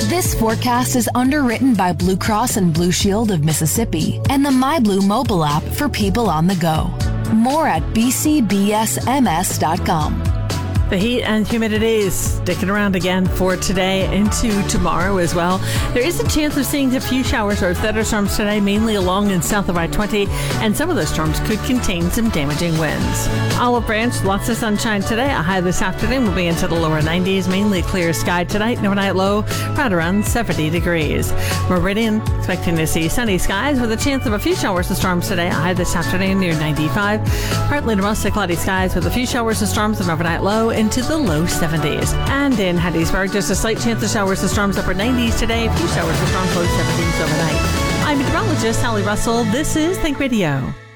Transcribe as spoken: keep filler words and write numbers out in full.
This forecast is underwritten by Blue Cross and Blue Shield of Mississippi and the MyBlue mobile app for people on the go. More at b c b s m s dot com. The heat and humidity is sticking around again for today into tomorrow as well. There is a chance of seeing a few showers or thunderstorms today, mainly along and south of I twenty, and some of those storms could contain some damaging winds. Olive Branch, lots of sunshine today. A high this afternoon will be into the lower nineties, mainly clear sky tonight. Overnight low right around seventy degrees. Meridian, expecting to see sunny skies with a chance of a few showers and storms today. A high this afternoon near ninety-five. Partly to mostly cloudy skies with a few showers and storms and overnight low into the low seventies. And in Hattiesburg, just a slight chance of showers and storms, upper nineties today. A few showers and storms, low seventies overnight. I'm meteorologist Sally Russell. This is Think Radio.